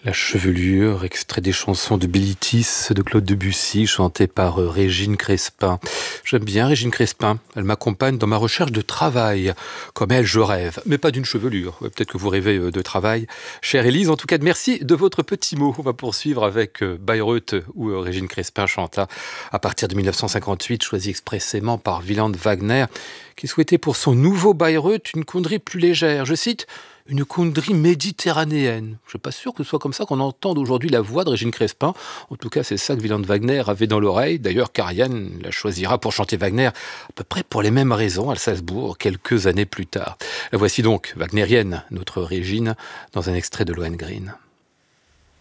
La chevelure, extrait des chansons de Bilitis de Claude Debussy, chantées par Régine Crespin. J'aime bien Régine Crespin, elle m'accompagne dans ma recherche de travail. Comme elle, je rêve, mais pas d'une chevelure. Ouais, peut-être que vous rêvez de travail. Chère Élise, en tout cas, merci de votre petit mot. On va poursuivre avec Bayreuth, où Régine Crespin chanta à partir de 1958, choisi expressément par Wieland Wagner, qui souhaitait pour son nouveau Bayreuth une connerie plus légère. Je cite: une connerie méditerranéenne. Je ne suis pas sûr que ce soit comme ça qu'on entende aujourd'hui la voix de Régine Crespin. En tout cas, c'est ça que Wieland Wagner avait dans l'oreille. D'ailleurs, Karajan la choisira pour chanter Wagner à peu près pour les mêmes raisons à Salzbourg, quelques années plus tard. La voici donc, wagnérienne, notre Régine, dans un extrait de Lohengrin.